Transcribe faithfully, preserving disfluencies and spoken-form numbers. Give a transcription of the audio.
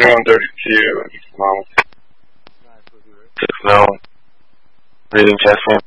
thirty-one thirty-two, mom. Six mil. Reading chest cam.